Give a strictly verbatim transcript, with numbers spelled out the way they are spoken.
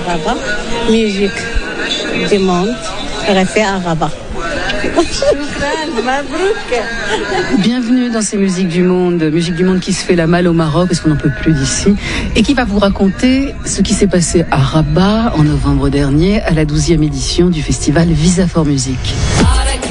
Rabat, musique du monde, refait à Rabat. Bienvenue dans ces musiques du monde, musique du monde qui se fait la malle au Maroc parce qu'on n'en peut plus d'ici et qui va vous raconter ce qui s'est passé à Rabat en novembre dernier à la douzième édition du festival Visa for Music.